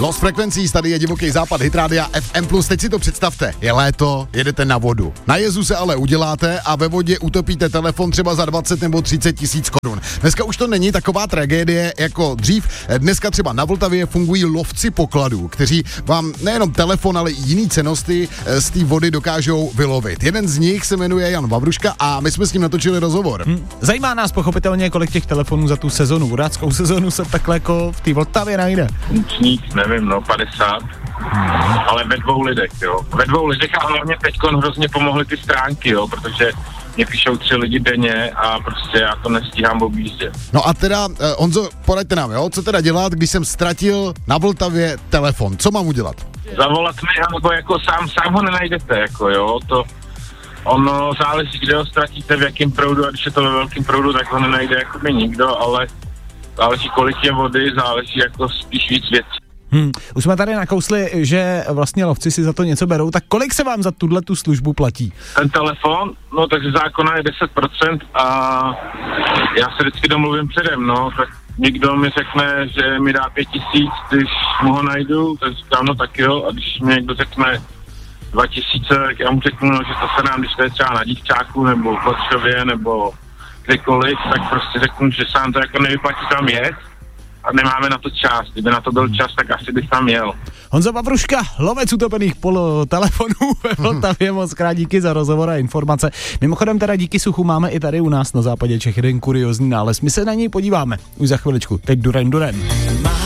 Lost Frequencies, tady je Divoký západ, Hit Rádia FM+. Teď si to představte, je léto, jedete na vodu. Na jezu se ale uděláte a ve vodě utopíte telefon třeba za 20 nebo 30 tisíc korun. Dneska už to není taková tragédie jako dřív. Dneska třeba na Vltavě fungují lovci pokladů, kteří vám nejenom telefon, ale i jiný cennosti z té vody dokážou vylovit. Jeden z nich se jmenuje Jan Vavruška a my jsme s ním natočili rozhovor. Zajímá nás pochopitelně, kolik těch telefonů za tu sezonu, vodáckou sezonu se takhle jako v té Vltavě najde. Nic, nevím, 50. Ale ve 2 lidech, jo. Ve 2 lidech a hlavně teďkon hrozně pomohly ty stránky, jo, protože mě píšou 3 lidi denně a prostě já to nestíhám objíždět. No a teda, Honzo, poraďte nám, jo, co teda dělat, když jsem ztratil na Vltavě telefon, co mám udělat? Zavolat mi, nebo jako sám ho nenajdete, jako jo, to ono záleží, kde ho ztratíte, v jakém proudu, a když je to ve velkém proudu, tak ho nenajde jako by nikdo, ale záleží, kolik je vody, záleží jako spíš víc věcí. Už jsme tady nakousli, že vlastně lovci si za to něco berou, tak kolik se vám za tu službu platí? Ten telefon, no takže zákona je 10% a já se vždycky domluvím předem, no, tak někdo mi řekne, že mi dá 5 000, když mu ho najdu, tak říkám, no tak jo, a když mi někdo řekne 2 000, tak já mu řeknu, no, že to se nám, když to je třeba na Dívčáku, nebo v Kotřově, nebo kdekoliv, tak prostě řeknu, že se nám to jako nevyplatí tam jet a nemáme na to čas. Kdyby na to byl čas, tak asi bych tam jel. Honza Vavruška, lovec utopených telefonů ve Vltavě, moc krát díky za rozhovor a informace. Mimochodem teda díky suchu máme i tady u nás na západě Čech jeden kuriózní nález. My se na něj podíváme už za chviličku. Teď Duran Duran.